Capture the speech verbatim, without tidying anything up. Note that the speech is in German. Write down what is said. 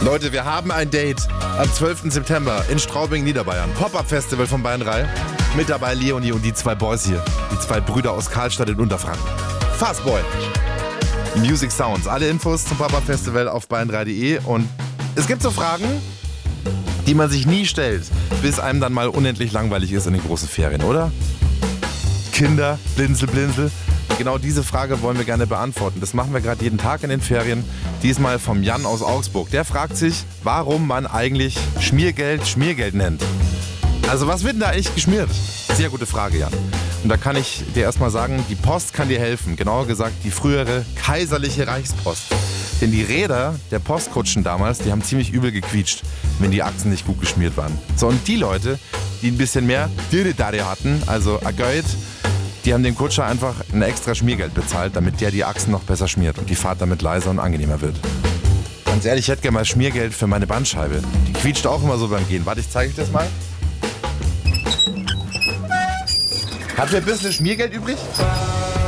Leute, wir haben ein Date am zwölften September in Straubing, Niederbayern. Pop-Up-Festival von Bayern drei. Mit dabei Leonie und die zwei Boys hier. Die zwei Brüder aus Karlstadt in Unterfranken. Fastboy. Music Sounds. Alle Infos zum Pop-Up-Festival auf bayern drei punkt de. Und es gibt so Fragen, die man sich nie stellt, bis einem dann mal unendlich langweilig ist in den großen Ferien, oder? Kinder, blinzel, blinzel. Genau diese Frage wollen wir gerne beantworten. Das machen wir gerade jeden Tag in den Ferien. Diesmal vom Jan aus Augsburg. Der fragt sich, warum man eigentlich Schmiergeld Schmiergeld nennt. Also was wird denn da eigentlich geschmiert? Sehr gute Frage, Jan. Und da kann ich dir erstmal sagen, die Post kann dir helfen. Genauer gesagt die frühere kaiserliche Reichspost. Denn die Räder der Postkutschen damals, die haben ziemlich übel gequietscht, wenn die Achsen nicht gut geschmiert waren. So, und die Leute, die ein bisschen mehr Dürre hatten, also Agöid, die haben dem Kutscher einfach ein extra Schmiergeld bezahlt, damit der die Achsen noch besser schmiert und die Fahrt damit leiser und angenehmer wird. Ganz ehrlich, ich hätte gerne mal Schmiergeld für meine Bandscheibe. Die quietscht auch immer so beim Gehen. Warte, ich zeige euch das mal. Habt ihr ein bisschen Schmiergeld übrig?